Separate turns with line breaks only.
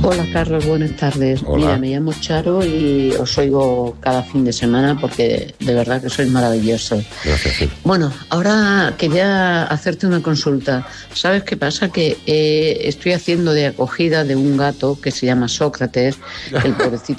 Hola Carlos, buenas tardes.
Hola.
Mira, me llamo Charo y os oigo cada fin de semana porque de verdad que sois maravillosos.
Gracias, sí.
Bueno, ahora quería hacerte una consulta. ¿Sabes qué pasa? Que estoy haciendo de acogida de un gato que se llama Sócrates, que el pobrecito